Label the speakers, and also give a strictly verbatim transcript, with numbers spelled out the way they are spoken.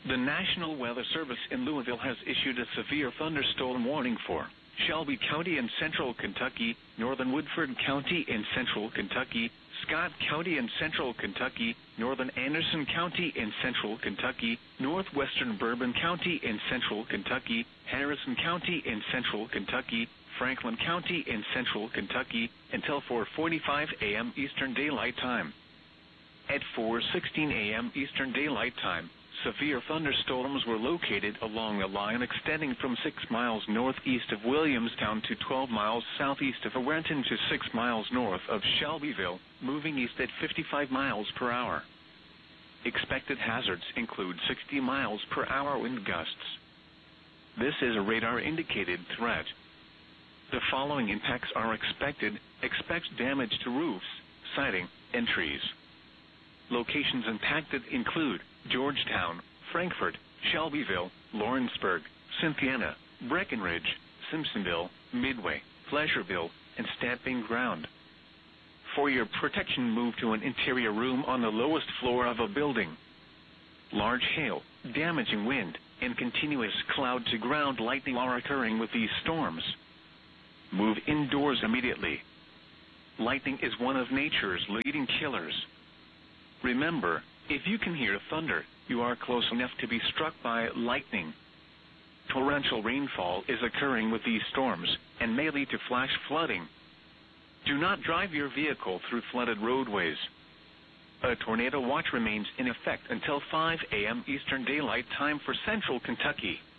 Speaker 1: The National Weather Service in Louisville has issued a severe thunderstorm warning for Shelby County in central Kentucky, northern Woodford County in central Kentucky, Scott County in central Kentucky, northern Anderson County in central Kentucky, northwestern Bourbon County in central Kentucky, Harrison County in central Kentucky, Franklin County in central Kentucky, until four forty-five a.m. Eastern Daylight Time. At four sixteen a.m. Eastern Daylight Time, severe thunderstorms were located along a line extending from six miles northeast of Williamstown to twelve miles southeast of Awenton to six miles north of Shelbyville, moving east at fifty-five miles per hour. Expected hazards include sixty miles per hour wind gusts. This is a radar-indicated threat. The following impacts are expected. Expect damage to roofs, siding, and trees. Locations impacted include Georgetown, Frankfort, Shelbyville, Lawrenceburg, Cynthiana, Breckenridge, Simpsonville, Midway, Pleasureville, and Stamping Ground. For your protection, move to an interior room on the lowest floor of a building. Large hail, damaging wind, and continuous cloud-to-ground lightning are occurring with these storms. Move indoors immediately. Lightning is one of nature's leading killers. Remember, if you can hear thunder, you are close enough to be struck by lightning. Torrential rainfall is occurring with these storms and may lead to flash flooding. Do not drive your vehicle through flooded roadways. A tornado watch remains in effect until five a.m. Eastern Daylight Time for central Kentucky.